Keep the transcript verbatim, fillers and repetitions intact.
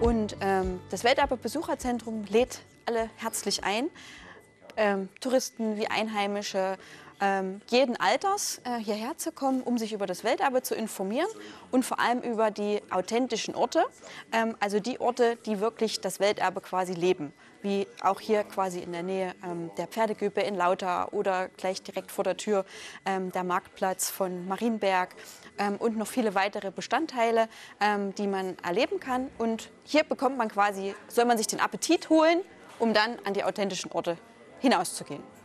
Und ähm, das Welterbe-Besucherzentrum lädt alle herzlich ein, ähm, Touristen wie Einheimische, ähm, jeden Alters äh, hierher zu kommen, um sich über das Welterbe zu informieren und vor allem über die authentischen Orte, ähm, also die Orte, die wirklich das Welterbe quasi leben, wie auch hier quasi in der Nähe ähm, der Pferdegüppe in Lauter oder gleich direkt vor der Tür ähm, der Marktplatz von Marienberg ähm, und noch viele weitere Bestandteile, ähm, die man erleben kann. Und hier bekommt man quasi, soll man sich den Appetit holen, um dann an die authentischen Orte hinauszugehen.